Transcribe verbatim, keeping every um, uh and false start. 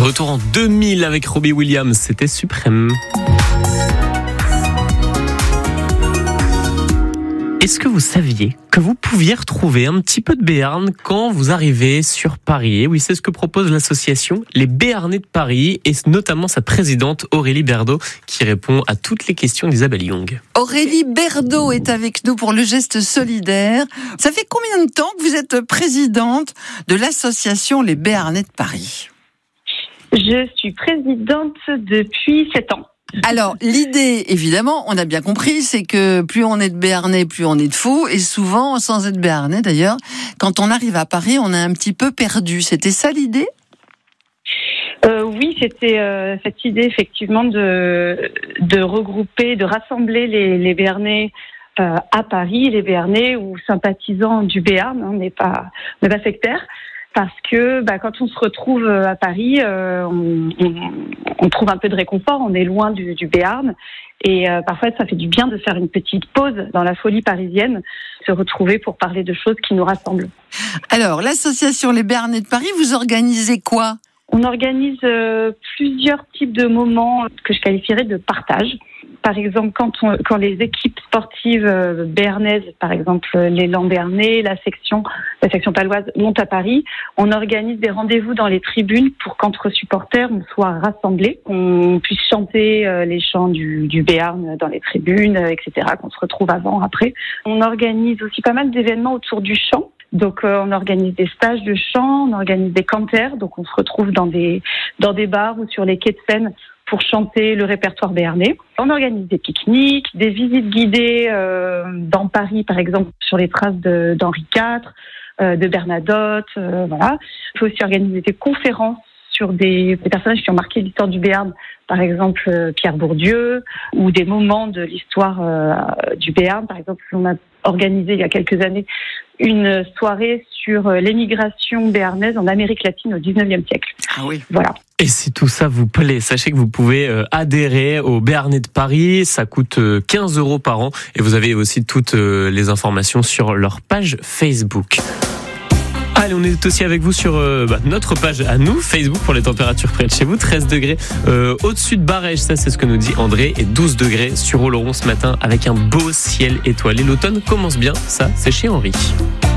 Retour en deux mille avec Robbie Williams, c'était suprême. Est-ce que vous saviez que vous pouviez retrouver un petit peu de Béarn quand vous arrivez sur Paris ? Et oui, c'est ce que propose l'association Les Béarnais de Paris et notamment sa présidente Aurélie Berdo qui répond à toutes les questions d'Isabelle Young. Aurélie Berdo est avec nous pour le geste solidaire. Ça fait combien de temps que vous êtes présidente de l'association Les Béarnais de Paris ? Je suis présidente depuis sept ans. Alors, l'idée, évidemment, on a bien compris, c'est que plus on est de Béarnais, plus on est de fous. Et souvent, sans être Béarnais d'ailleurs, quand on arrive à Paris, on est un petit peu perdu. C'était ça l'idée ? euh, Oui, c'était euh, cette idée effectivement de, de regrouper, de rassembler les, les Béarnais euh, à Paris, les Béarnais ou sympathisants du Béarn, on n'est pas, on n'est pas sectaire. Parce que bah, quand on se retrouve à Paris, euh, on, on, on trouve un peu de réconfort, on est loin du, du Béarn. Et euh, parfois, ça fait du bien de faire une petite pause dans la folie parisienne, se retrouver pour parler de choses qui nous rassemblent. Alors, l'association Les Béarnais de Paris, vous organisez quoi ? On organise euh, plusieurs types de moments que je qualifierais de partage. Par exemple, quand, on, quand les équipes sportives euh, béarnaises, par exemple l'élan béarnais, la section, la section paloise montent à Paris, on organise des rendez-vous dans les tribunes pour qu'entre supporters on soit rassemblés, qu'on puisse chanter euh, les chants du, du Béarn dans les tribunes, euh, et cetera, qu'on se retrouve avant, après. On organise aussi pas mal d'événements autour du chant. Donc euh, on organise des stages de chant, on organise des canters, donc on se retrouve dans des dans des bars ou sur les quais de Seine pour chanter le répertoire béarnais. On organise des pique-niques, des visites guidées euh, dans Paris, par exemple sur les traces de, d'Henri quatre, euh, de Bernadotte, euh, voilà. Il faut aussi organiser des conférences sur des, des personnages qui ont marqué l'histoire du Béarn, par exemple euh, Pierre Bourdieu, ou des moments de l'histoire euh, du Béarn. Par exemple, on a organisé il y a quelques années une soirée sur l'émigration béarnaise en Amérique latine au dix-neuvième siècle. Ah oui. Voilà. Et si tout ça vous plaît, sachez que vous pouvez adhérer aux Béarnais de Paris. Ça coûte quinze euros par an et vous avez aussi toutes les informations sur leur page Facebook. Allez, on est aussi avec vous sur euh, bah, notre page à nous, Facebook, pour les températures près de chez vous. treize degrés euh, au-dessus de Barège, ça c'est ce que nous dit André, et douze degrés sur Oloron ce matin avec un beau ciel étoilé. L'automne commence bien, ça c'est chez Henri.